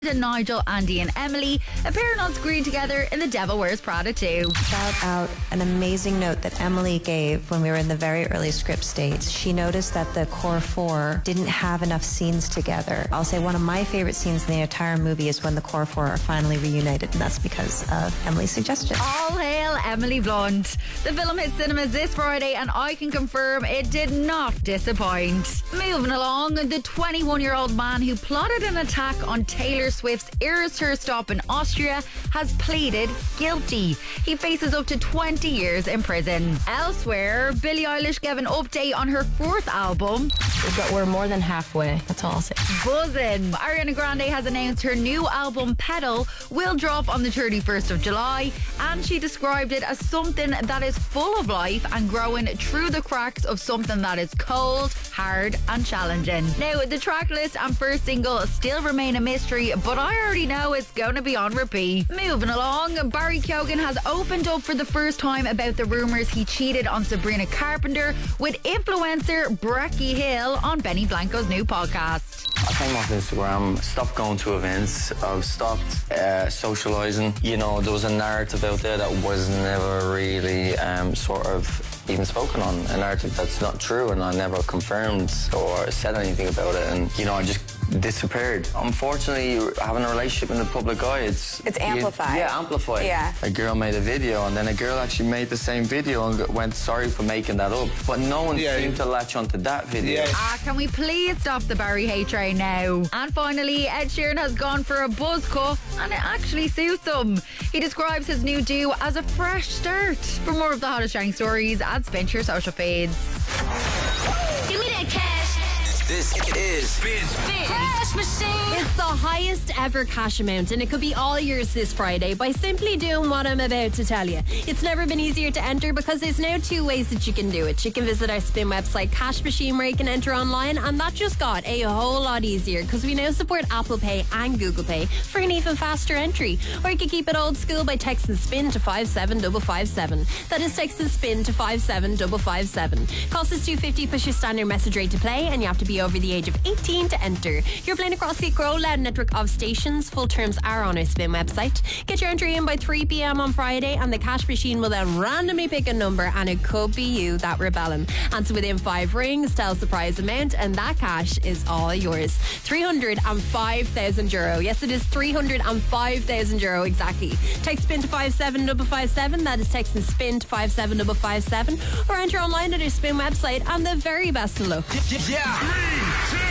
and Nigel, Andy and Emily appearing on screen together in The Devil Wears Prada 2. Shout out an amazing note that Emily gave when we were in the very early script stage. She noticed that the core four didn't have enough scenes together. I'll say one of my favorite scenes in the entire movie is when the core four are finally reunited, and that's because of Emily's suggestion. All hail Emily Blunt. The film hit cinemas this Friday and I can confirm it did not disappoint. Moving along, the 21-year-old man who plotted an attack on Taylor Swift's Eras stop in Austria has pleaded guilty. He faces up to 20 years in prison. Elsewhere, Billie Eilish gave an update on her fourth album. We're more than halfway, that's all I'll say. Buzzing. Ariana Grande has announced her new album Pedal will drop on the 31st of July, and she described it as something that is full of life and growing through the cracks of something that is cold, hard and challenging. Now, the track list and first single still remain a mystery, but I already know it's going to be on repeat. Moving along, Barry Keoghan has opened up for the first time about the rumours he cheated on Sabrina Carpenter with influencer Brecky Hill on Benny Blanco's new podcast. I came off Instagram, stopped going to events, I've stopped socialising. You know, there was a narrative out there that was never really sort of even spoken on, a narrative that's not true, and I never confirmed or said anything about it, and you know, I just disappeared. Unfortunately, having a relationship in the public eye, it's amplified. Amplified. Yeah. A girl made a video, and then a girl actually made the same video and went sorry for making that up, but no one seemed to latch onto that video. Can we please stop the Barry hate train now? And finally, Ed Sheeran has gone for a buzz cut, and it actually suits him. He describes his new do as a fresh start. For more of the hottest trending stories, add Spin to your social feeds. Give me that cash. This is Spin Cash Machine. It's the highest ever cash amount, and it could be all yours this Friday by simply doing what I'm about to tell you. It's never been easier to enter because there's now two ways that you can do it. You can visit our Spin website, Cash Machine, where you can enter online, and that just got a whole lot easier because we now support Apple Pay and Google Pay for an even faster entry. Or you can keep it old school by texting SPIN to 57557. That is texting SPIN to 57557. Cost is $2.50 plus your standard message rate to play, and you have to be over the age of 18 to enter. You're playing across the Grow Loud network of stations. Full terms are on our Spin website. Get your entry in by 3 p.m. on Friday, and the cash machine will then randomly pick a number, and it could be you that rebelling. Answer within 5 rings, tells the prize amount, and that cash is all yours. €305,000. Yes, it is €305,000 exactly. Text SPIN to 57557. That is texting SPIN to 57557. Or enter online at our Spin website, and the very best of luck. Yeah. 3, 2,